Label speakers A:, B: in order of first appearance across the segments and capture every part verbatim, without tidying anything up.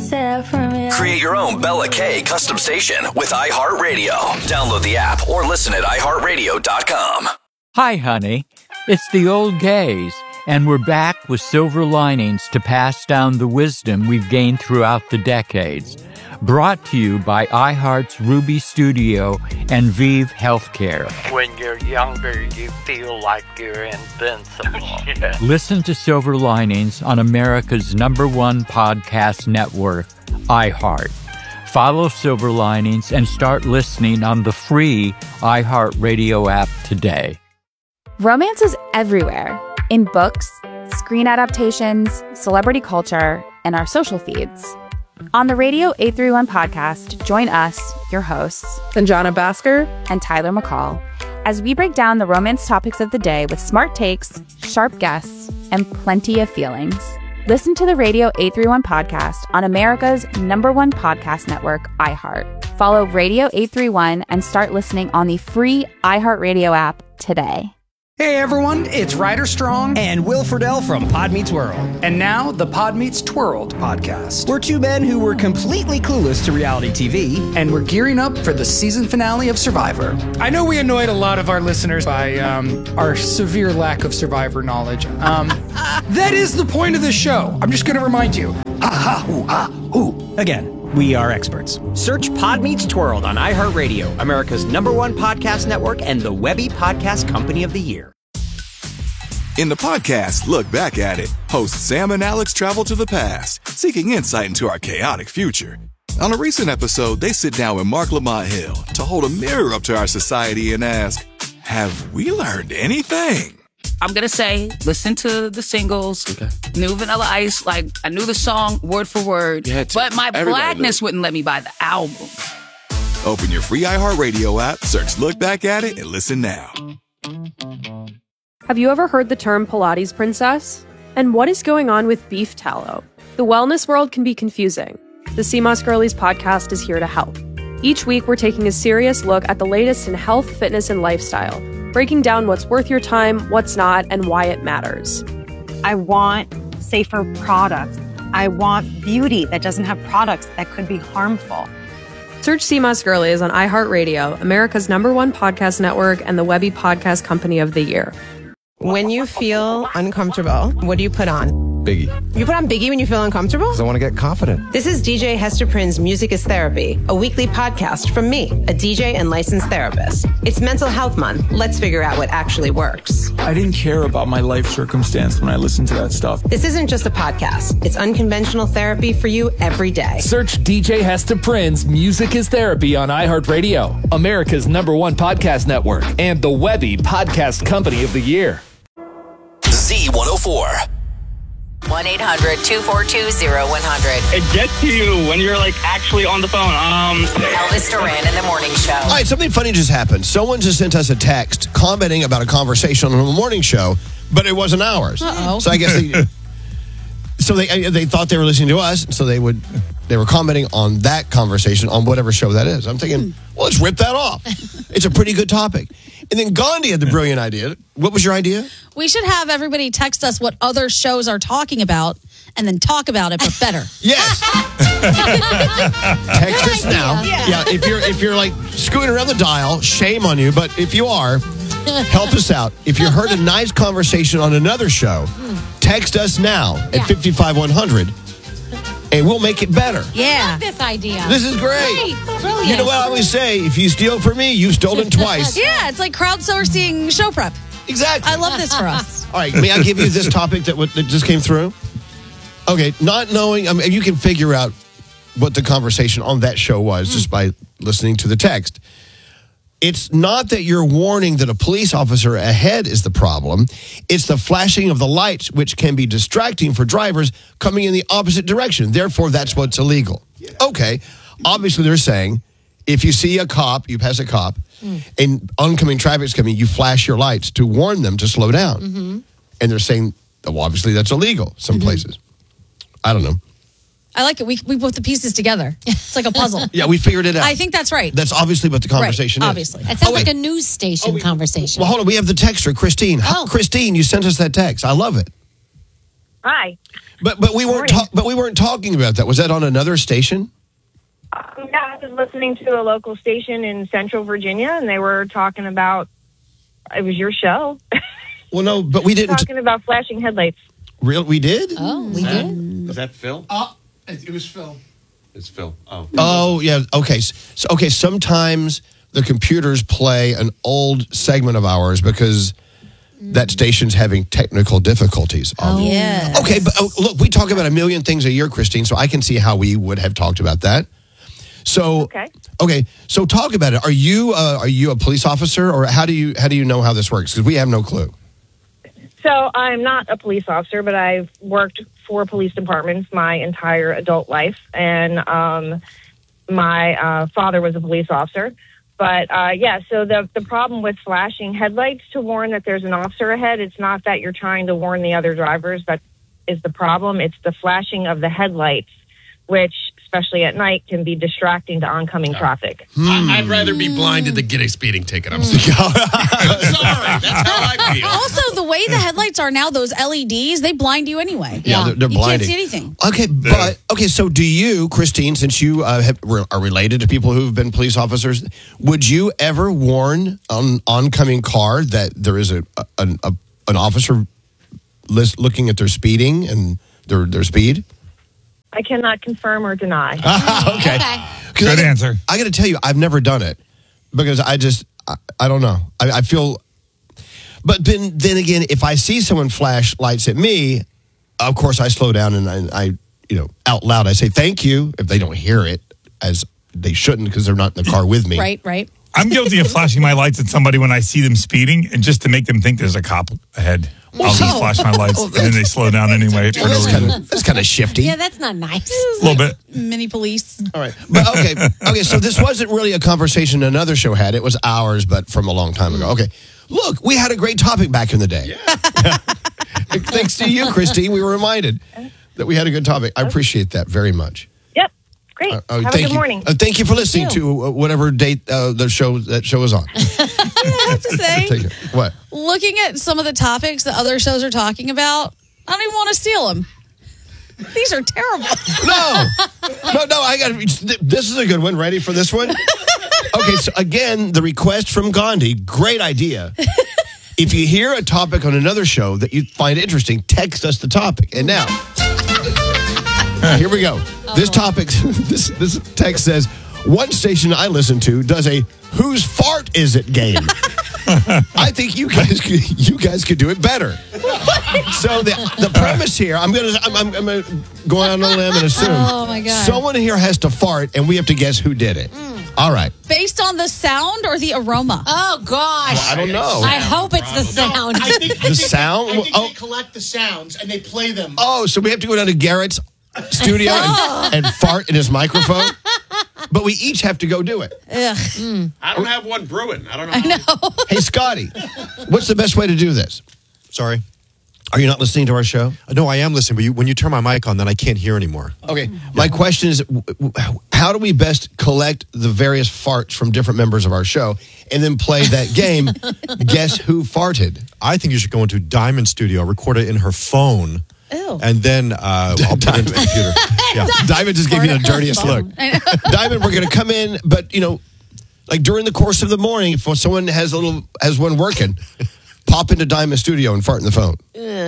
A: Create your own Bella K custom station with iHeartRadio. Download the app or listen at i heart radio dot com.
B: Hi, honey. It's the old gays, and we're back with silver linings to pass down the wisdom we've gained throughout the decades. Brought to you by iHeart's Ruby Studio and Vive Healthcare.
C: When you're younger, you feel like you're invincible. Yeah.
B: Listen to Silver Linings on America's number one podcast network, iHeart. Follow Silver Linings and start listening on the free iHeartRadio app today.
D: Romance is everywhere, in books, screen adaptations, celebrity culture, and our social feeds. On the Radio eight thirty-one podcast, join us, your hosts,
E: Sanjana Bhaskar
D: and Tyler McCall, as we break down the romance topics of the day with smart takes, sharp guests, and plenty of feelings. Listen to the Radio eight thirty-one podcast on America's number one podcast network, iHeart. Follow Radio eight thirty-one and start listening on the free iHeartRadio app today.
F: Hey everyone, it's Ryder Strong
G: and Will Friedle from Pod Meets World.
F: And now the Pod Meets Twirled podcast.
G: We're two men who were completely clueless to reality T V.
F: And we're gearing up for the season finale of Survivor. I know we annoyed a lot of our listeners by um, our severe lack of Survivor knowledge. Um, that is the point of this show. I'm just going to remind you. Ha ha hoo ha hoo.
G: Again, we are experts. Search Pod Meets Twirled on iHeartRadio, America's number one podcast network and the Webby Podcast Company of the Year.
H: In the podcast, Look Back at It, hosts Sam and Alex travel to the past, seeking insight into our chaotic future. On a recent episode, they sit down with Mark Lamont Hill to hold a mirror up to our society and ask, have we learned anything?
I: I'm going to say, listen to the singles, okay. New Vanilla Ice, like, I knew the song word for word, but my blackness wouldn't let me buy the album.
H: Open your free iHeartRadio app, search Look Back at It, and listen now.
E: Have you ever heard the term Pilates princess? And what is going on with beef tallow? The wellness world can be confusing. The C M O S Girlies podcast is here to help. Each week, we're taking a serious look at the latest in health, fitness, and lifestyle, breaking down what's worth your time, what's not, and why it matters.
J: I want safer products. I want beauty that doesn't have products that could be harmful.
E: Search C M O S Girlies on iHeartRadio, America's number one podcast network and the Webby Podcast Company of the Year.
K: When you feel uncomfortable, what do you put on?
L: Biggie.
K: You put on Biggie when you feel uncomfortable?
L: Because I want to get confident.
K: This is D J Hester Prynne's Music is Therapy, a weekly podcast from me, a D J and licensed therapist. It's Mental Health Month. Let's figure out what actually works.
L: I didn't care about my life circumstance when I listened to that stuff.
K: This isn't just a podcast. It's unconventional therapy for you every day.
M: Search D J Hester Prynne's Music is Therapy on iHeartRadio, America's number one podcast network, and the Webby Podcast Company of the Year.
A: Z one oh four.
N: one eight hundred two four two oh one hundred.
O: It gets to you when you're like actually on the phone. Um,
N: Elvis Duran in the morning show.
P: All right, something funny just happened. Someone just sent us a text commenting about a conversation on the morning show, but it wasn't ours.
Q: Uh-oh.
P: So I guess they, so they they thought they were listening to us, so they would they were commenting on that conversation on whatever show that is. I'm thinking, well, let's rip that off. It's a pretty good topic. And then Gandhi had the brilliant idea. What was your idea?
Q: We should have everybody text us what other shows are talking about and then talk about it, but better.
P: Yes. Text us now. Yeah. yeah, if you're if you're like screwing around the dial, shame on you. But if you are, help us out. If you heard a nice conversation on another show, text us now at yeah. five five one hundred. And we'll make it better.
Q: Yeah. I love this idea.
P: This is great.
Q: great. Brilliant.
P: You know what I always say? If you steal from me, you've stolen twice.
Q: Yeah, it's like crowdsourcing show prep.
P: Exactly.
Q: I love this for us.
P: All right, may I give you this topic that, w- that just came through? Okay, not knowing, I mean, you can figure out what the conversation on that show was mm. just by listening to the text. It's not that you're warning that a police officer ahead is the problem. It's the flashing of the lights, which can be distracting for drivers coming in the opposite direction. Therefore, that's what's illegal. Yeah. Okay. Obviously, they're saying if you see a cop, you pass a cop, mm. and oncoming traffic's coming, you flash your lights to warn them to slow down. Mm-hmm. And they're saying, well, obviously, that's illegal some mm-hmm. places. I don't know.
Q: I like it. We we put the pieces together. It's like a puzzle.
P: Yeah, we figured it out.
Q: I think that's right.
P: That's obviously what the conversation
Q: right,
P: is.
Q: Obviously.
R: It sounds
P: oh,
R: like a news station oh, conversation.
P: Well, hold on. We have the texter, Christine.
R: Oh.
P: Christine, you sent us that text. I love it.
R: Hi.
P: But but we weren't ta- but we weren't talking about that. Was that on another station?
R: Um, yeah, I was listening to a local station in Central Virginia, and they were talking about, it was your show.
P: Well, no, but we didn't.
R: Talking about flashing headlights.
P: Real, we did?
Q: Oh, we did.
S: Is that Phil?
F: Oh, it was Phil.
S: It's Phil. Oh.
P: Oh, yeah. Okay. So, okay. Sometimes the computers play an old segment of ours because that station's having technical difficulties.
Q: Oh, yeah.
P: Okay, but oh, look, we talk about a million things a year, Christine, so I can see how we would have talked about that. So,
R: okay.
P: Okay. So, talk about it. Are you uh, are you a police officer, or how do you how do you know how this works? Because we have no clue.
R: So I'm not a police officer, but I've worked for police departments my entire adult life, and um, my uh, father was a police officer. But uh, yeah, so the the problem with flashing headlights to warn that there's an officer ahead, it's not that you're trying to warn the other drivers that is the problem. It's the flashing of the headlights, which, especially at night, can be distracting to oncoming traffic.
T: I- I'd rather be blinded than get a speeding ticket. I'm sorry. I'm sorry. That's how I feel.
Q: Also, the way the headlights are now, those L E Ds, they blind you anyway.
P: Yeah, they're, they're
Q: you
P: blinding.
Q: can't see anything.
P: Okay, but okay. So, do you, Christine, since you uh, have, are related to people who've been police officers, would you ever warn an oncoming car that there is a, a, a an officer list looking at their speeding and their their speed?
R: I cannot confirm or deny.
P: okay. Good I, answer. I got to tell you, I've never done it because I just, I, I don't know. I, I feel, but then, then again, if I see someone flash lights at me, of course I slow down and I, I you know, out loud, I say thank you if they don't hear it, as they shouldn't because they're not in the car with me.
Q: Right, right.
U: I'm guilty of flashing my lights at somebody when I see them speeding, and just to make them think there's a cop ahead. I'll just flash my lights, and then they slow down anyway for no reason.
P: That's kind of shifty.
V: Yeah, that's not nice.
U: A little bit.
Q: Mini police.
P: All right. But okay. Okay. So this wasn't really a conversation another show had. It was ours, but from a long time ago. Okay. Look, we had a great topic back in the day. Yeah. Thanks to you, Christine. We were reminded that we had a good topic. I appreciate that very much.
R: Yep. Great.
P: Uh, oh,
R: Have
P: thank
R: a good
P: you.
R: morning.
P: Uh, thank you for listening
Q: Thank you.
P: to uh, whatever date uh, the show that show is on.
Q: I have to say,
P: Take it. What?
Q: looking at some of the topics that other shows are talking about, I don't even want to steal them. These are terrible.
P: No, no, no. I got. This is a good one. Ready for this one? Okay. So again, the request from Gandhi. Great idea. If you hear a topic on another show that you find interesting, text us the topic. And now, here we go. This topic. This this text says, one station I listen to does a "Whose fart is it" game. I think you guys could, you guys could do it better. So the the premise here, I'm gonna I'm, I'm, I'm gonna go out on a limb and assume
Q: Oh, my God.
P: someone here has to fart, and we have to guess who did it. All right.
Q: Based on the sound or the aroma?
V: Oh, gosh.
P: Well, I don't know.
V: I hope it's the sound.
W: I think, I
P: The
W: think
P: sound?
W: They, I think
P: Oh.
W: they collect the sounds and they play them.
P: Oh, so we have to go down to Garrett's studio and, and fart in his microphone, but we each have to go do it.
Q: Ugh.
S: I don't have one brewing. I don't know.
Q: I know.
P: Hey, Scotty, what's the best way to do this?
X: Sorry.
P: Are you not listening to our show?
X: No, I am listening, but you, when you turn my mic on, then I can't hear anymore.
P: Okay. My question is, w- w- how do we best collect the various farts from different members of our show and then play that game, Guess Who Farted?
X: I think you should go into Diamond Studio, record it in her phone,
Q: Ew.
X: and then uh, I'll put it in the computer. Yeah.
P: Diamond just gave you the dirtiest look. Diamond, we're going to come in, but, you know, like during the course of the morning, if someone has a little has one working, pop into Diamond Studio and fart in the phone.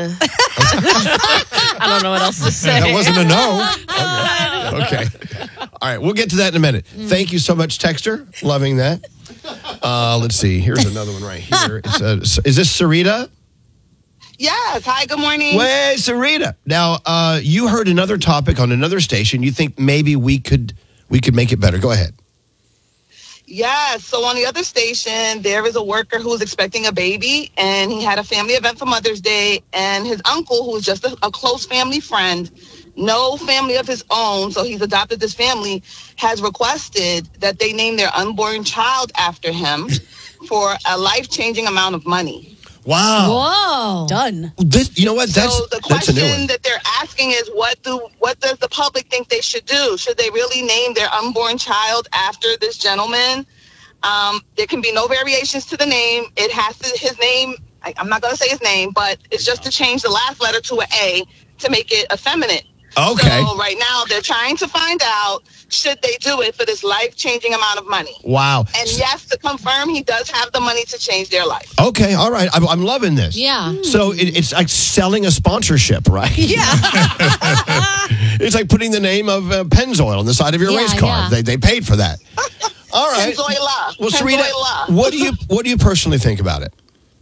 V: I don't know what else to say.
P: That wasn't a no. Okay. okay. All right, we'll get to that in a minute. Thank you so much, Texter. Loving that. Uh, let's see. Here's another one right here. It's, uh, is this Sarita?
Y: Yes. Hi, good morning.
P: Way, Sarita. Now, uh, you heard another topic on another station. You think maybe we could we could make it better. Go ahead.
Y: Yes. So on the other station, there is a worker who was expecting a baby, and he had a family event for Mother's Day, and his uncle, who was just a, a close family friend, no family of his own, so he's adopted this family, has requested that they name their unborn child after him for a life-changing amount of money.
P: Wow.
Q: Whoa. Done.
P: This, you know what? That's,
Y: so the
P: that's a new
Y: question
P: one.
Y: that they're asking is, what do what does the public think they should do? Should they really name their unborn child after this gentleman? Um, there can be no variations to the name. It has to his name. I, I'm not going to say his name, but it's just to change the last letter to an A to make it effeminate.
P: Okay.
Y: So right now they're trying to find out should they do it for this life-changing amount of money.
P: Wow.
Y: And yes, to confirm, he does have the money to change their life.
P: Okay, all right. I'm, I'm loving this.
V: Yeah.
P: So it, it's like selling a sponsorship, right?
Q: Yeah.
P: It's like putting the name of uh, Pennzoil on the side of your
V: Yeah,
P: race car.
V: yeah.
P: They they paid for that. All right.
Y: Pennzoil.
P: Well, Sarita,
Y: Pennzoil.
P: what do you what do you personally think about it?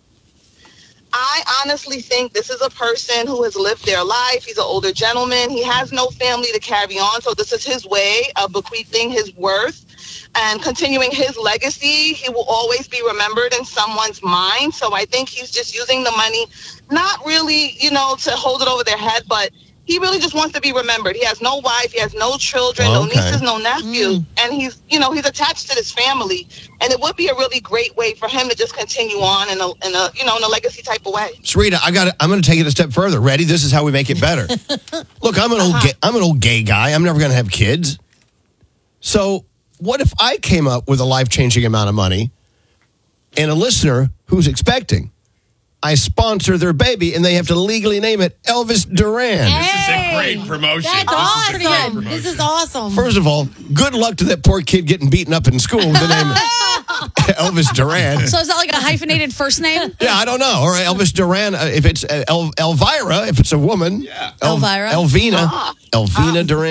Y: I honestly think this is a person who has lived their life. He's an older gentleman. He has no family to carry on. So this is his way of bequeathing his worth and continuing his legacy. He will always be remembered in someone's mind. So I think he's just using the money, not really, you know, to hold it over their head, but he really just wants to be remembered. He has no wife. He has no children, no
P: Okay.
Y: nieces, no nephews. And he's, you know, he's attached to this family. And it would be a really great way for him to just continue on in a, in a you know, in a legacy type of way.
P: Sarita, I got. I'm going to take it a step further. Ready? This is how we make it better. Look, I'm an old. Gay, I'm an old gay guy. I'm never going to have kids. So, what if I came up with a life changing amount of money, and a listener who's expecting, I sponsor their baby, and they have to legally name it Elvis Duran.
T: This is a great promotion.
V: That's
T: This is a great
V: awesome.
T: promotion.
V: This is awesome.
P: First of all, good luck to that poor kid getting beaten up in school with the name Elvis Duran.
Q: So is that like a hyphenated first name?
P: Yeah, I don't know. Or Elvis Duran, uh, if it's uh, El- Elvira, if it's a woman.
T: Yeah.
P: El-
Q: Elvira.
P: Elvina. Elvina Duran.